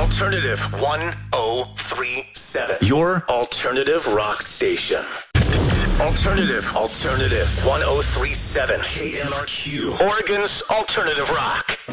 Alternative 1037. Your alternative rock station. Alternative 1037. KNRQ. Oregon's alternative rock.